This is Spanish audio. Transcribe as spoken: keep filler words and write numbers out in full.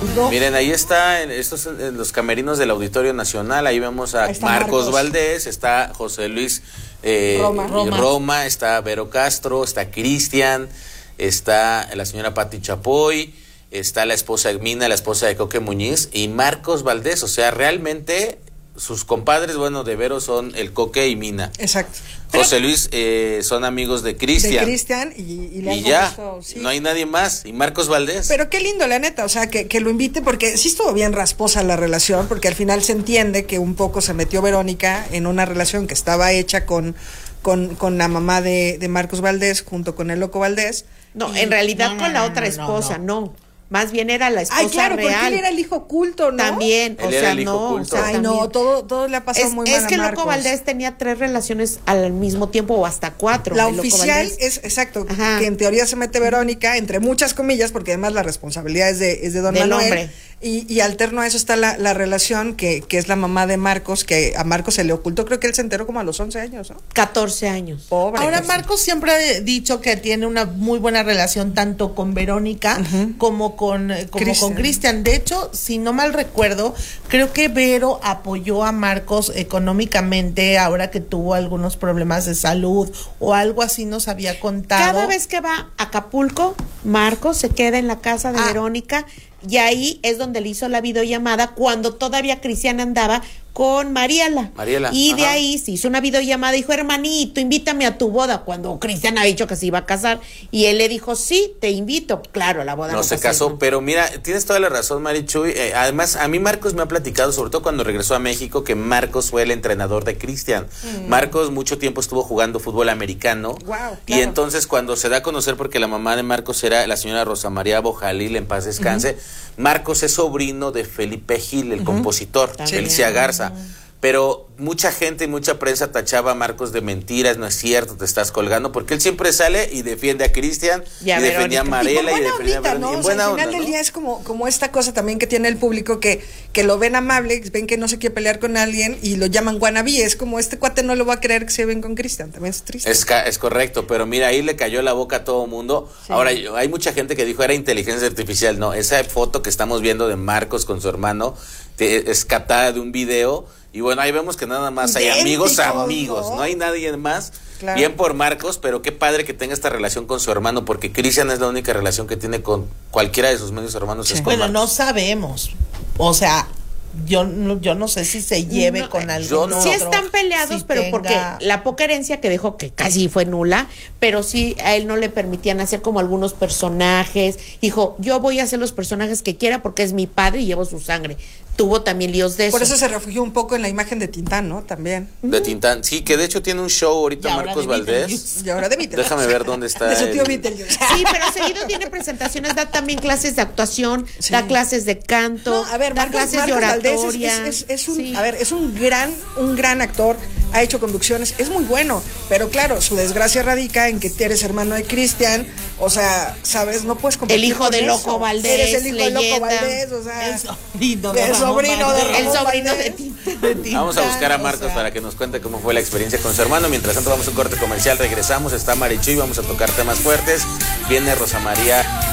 No. Miren, ahí está, en estos en los camerinos del Auditorio Nacional, ahí vemos a Ahí está Marcos, Marcos Valdés, está José Luis eh, Roma. Roma. Roma, está Vero Castro, está Cristian, está la señora Pati Chapoy, está la esposa de Mina, la esposa de Coque Muñiz y Marcos Valdés. O sea, realmente sus compadres, bueno, de Vero son el Coque y Mina. Exacto. José Luis eh, son amigos de Cristian. De Cristian y, y, le y han ya, puesto, sí. no hay nadie más. Y Marcos Valdés. Pero qué lindo, la neta, o sea, que, que lo invite, porque sí estuvo bien rasposa la relación, porque al final se entiende que un poco se metió Verónica en una relación que estaba hecha con, con, con la mamá de, de Marcos Valdés, junto con el Loco Valdés. No, y, en realidad no, no, con la no, otra no, esposa, no. no. Más bien era la esposa Ay, claro, real. porque él era el hijo oculto, ¿no? También, Él o era sea, el hijo no. oculto. O sea, Ay, no, también. todo, todo le ha pasado Es, muy mal es que a Loco Marcos. Valdés tenía tres relaciones al mismo tiempo o hasta cuatro. La el Loco oficial Valdés. es, exacto, Ajá. que en teoría se mete Verónica, entre muchas comillas, porque además la responsabilidad es de, es de Don Del Manuel. hombre. Y, y alterno a eso está la, la relación que, que es la mamá de Marcos, que a Marcos se le ocultó, creo que él se enteró como a los once años, ¿no? catorce años. Pobre. Ahora pues. Marcos siempre ha dicho que tiene una muy buena relación tanto con Verónica Ujú. como con eh, como Cristian. con Cristian. De hecho, si no mal recuerdo, creo que Vero apoyó a Marcos económicamente ahora que tuvo algunos problemas de salud o algo así nos había contado. Cada vez que va a Acapulco, Marcos se queda en la casa de Ah. Verónica y ahí es donde le hizo la videollamada cuando todavía Cristian andaba con Mariela. Mariela, Y de ajá. ahí se hizo una videollamada y dijo, hermanito, invítame a tu boda, cuando Cristian ha dicho que se iba a casar. Y él le dijo, sí, te invito. Claro, la boda No, no se pasó, casó, ¿no? pero mira, tienes toda la razón, Marichuy. Eh, además, a mí Marcos me ha platicado, sobre todo cuando regresó a México, que Marcos fue el entrenador de Cristian. Mm. Marcos mucho tiempo estuvo jugando fútbol americano. Guau, Y claro. entonces cuando se da a conocer, porque la mamá de Marcos era la señora Rosa María Bojalil, en paz descanse, Marcos es sobrino de Felipe Gil, el compositor, También. Felicia Garza. Pero mucha gente y mucha prensa tachaba a Marcos de mentiras, no es cierto, te estás colgando, porque él siempre sale y defiende a Cristian y, Y a defendía a Verónica. Mariela y, buena defendía a ondita, Verónica. ¿no? En O sea, buena al onda, final del ¿no? día es como, como esta cosa también que tiene el público que, que lo ven amable, ven que no se quiere pelear con alguien y lo llaman wannabe. Es como este cuate no lo va a creer que se ven con Cristian, también es triste. Es, ca- es correcto, pero mira, ahí le cayó la boca a todo mundo. Ahora, yo- hay mucha gente que dijo era inteligencia artificial. No, esa foto que estamos viendo de Marcos con su hermano te- es captada de un video. Y bueno, ahí vemos que nada más hay amigos Idénticos, amigos, ¿no? no hay nadie más. Claro. Bien por Marcos, pero qué padre que tenga esta relación con su hermano, porque Cristian es la única relación que tiene con cualquiera de sus medios hermanos. Es con Bueno, Marcos. no sabemos. O sea, yo no, yo no sé si se lleve No, con eh, algún yo no. otro. Sí están peleados, si pero tenga- porque la poca herencia que dejó, que casi fue nula, pero sí a él no le permitían hacer como algunos personajes. Dijo, yo voy a hacer los personajes que quiera porque es mi padre y llevo su sangre. Tuvo también líos de eso. Por eso se refugió un poco en la imagen de Tintán, ¿no? También. De Tintán. Sí, que de hecho tiene un show ahorita Y ahora Marcos de Valdés. Beetlejuice. Y ahora de Beetlejuice. Déjame ver dónde está De su tío el- Beetlejuice. Sí, pero seguido tiene presentaciones, da también clases de actuación, Sí. da clases de canto, No, a ver, da Marcos, clases Marcos de Valdés es- oratoria. es, es- es un, Sí. a ver, es un gran, un gran actor, ha hecho conducciones, es muy bueno, pero claro, su desgracia radica en que eres hermano de Cristian, o sea, sabes, no puedes competir El hijo con de eso. Loco Valdés, Eres el hijo de Loco leyenda. Valdés, o sea, El sobrino de el Ramón sobrino de Valdés. El Ramón sobrino de Valdés. Tintán. De Tintán, Vamos a buscar a o Marcos sea. para que nos cuente cómo fue la experiencia con su hermano. Mientras tanto vamos a un corte comercial, regresamos, está Marichuy, vamos a tocar temas fuertes. Viene Rosa María